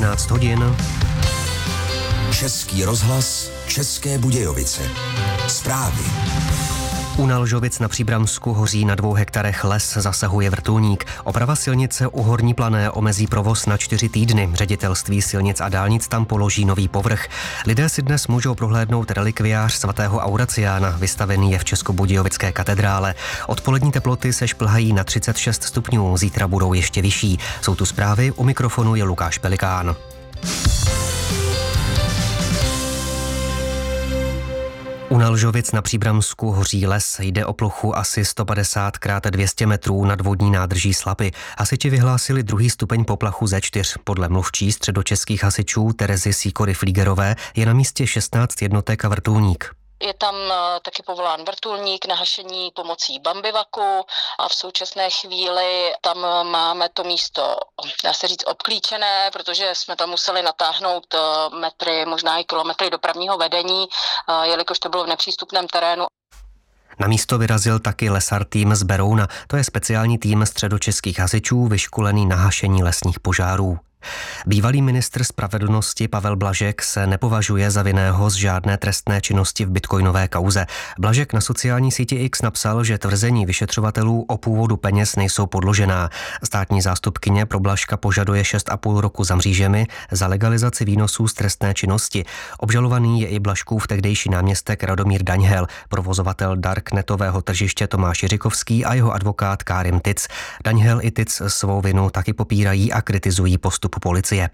17 hodin. Český rozhlas, České Budějovice. Zprávy. U Nalžovic na Příbramsku hoří na 2 hektarech les, zasahuje vrtulník. Oprava silnice u Horní Plané omezí provoz na 4 týdny. Ředitelství silnic a dálnic tam položí nový povrch. Lidé si dnes můžou prohlédnout relikviář svatého Auraciána, vystavený je v Českobudějovické katedrále. Odpolední teploty se šplhají na 36 stupňů, zítra budou ještě vyšší. Jsou tu zprávy, u mikrofonu je Lukáš Pelikán. U Nalžovic na Příbramsku hoří les, jde o plochu asi 150 x 200 metrů nad vodní nádrží Slapy. Hasiči vyhlásili 2. stupeň poplachu ze 4. Podle mluvčí středočeských hasičů Terezy Sýkory-Flígerové je na místě 16 jednotek a vrtulník. Je tam taky povolán vrtulník na hašení pomocí bambivaku a v současné chvíli tam máme to místo, dá se říct, obklíčené, protože jsme tam museli natáhnout metry, možná i kilometry dopravního vedení, jelikož to bylo v nepřístupném terénu. Na místo vyrazil taky lesar tým z Berouna. To je speciální tým středočeských hasičů vyškolený na hašení lesních požárů. Bývalý ministr spravedlnosti Pavel Blažek se nepovažuje za vinného z žádné trestné činnosti v bitcoinové kauze. Blažek na sociální síti X napsal, že tvrzení vyšetřovatelů o původu peněz nejsou podložená. Státní zástupkyně pro Blažka požaduje 6,5 roku za mřížemi za legalizaci výnosů z trestné činnosti. Obžalovaný je i Blažkův tehdejší náměstek Radomír Daňhel, provozovatel darknetového tržiště Tomáš Jiřikovský a jeho advokát Kárim Tic. Daňhel i Tic svou vinu taky popírají a kritizují postup policie.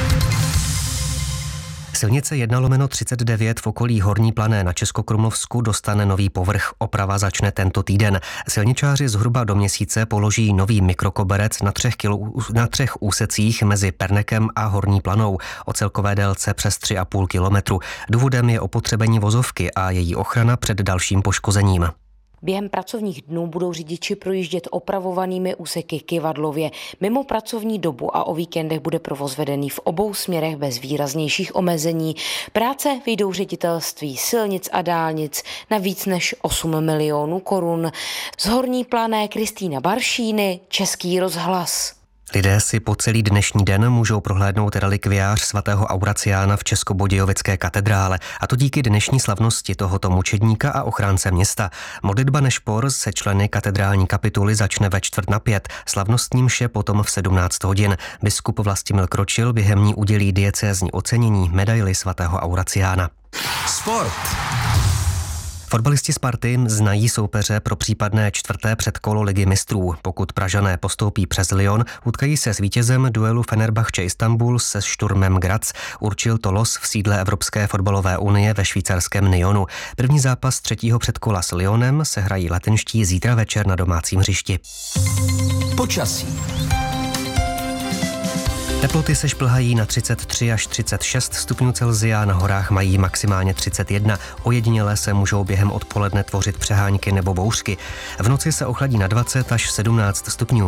Silnice 1/39 v okolí Horní Plané na Českokrumlovsku dostane nový povrch. Oprava začne tento týden. Silničáři zhruba do měsíce položí nový mikrokoberec na 3 úsecích mezi Pernekem a Horní Planou o celkové délce přes 3,5 kilometru. Důvodem je opotřebení vozovky a její ochrana před dalším poškozením. Během pracovních dnů budou řidiči projíždět opravovanými úseky Kyvadlově. Mimo pracovní dobu a o víkendech bude provoz vedený v obou směrech bez výraznějších omezení. Práce vyjdou ředitelství silnic a dálnic na víc než 8 milionů korun. Z Horní Plané Kristýna Baršíny, Český rozhlas. Lidé si po celý dnešní den můžou prohlédnout relikviář svatého Auraciána v Českobudějovické katedrále, a to díky dnešní slavnosti tohoto mučedníka a ochránce města. Modlitba nešpor se členy katedrální kapituly začne ve 4:45, slavnostní mše potom v 17 hodin. Biskup Vlastimil Kročil během ní udělí diecézní ocenění medaili svatého Auraciána. Sport. Fotbalisti Sparty znají soupeře pro případné 4. předkolo Ligy mistrů. Pokud Pražané postoupí přes Lyon, utkají se s vítězem duelu Fenerbahce Istanbul se Šturmem Graz. Určil to los v sídle Evropské fotbalové unie ve švýcarském Nyonu. První zápas 3. předkola s Lyonem se hrají latinští zítra večer na domácím hřišti. Počasí. Teploty se šplhají na 33 až 36 stupňů Celsia, na horách mají maximálně 31. Ojediněle se můžou během odpoledne tvořit přehánky nebo bouřky. V noci se ochladí na 20 až 17 stupňů.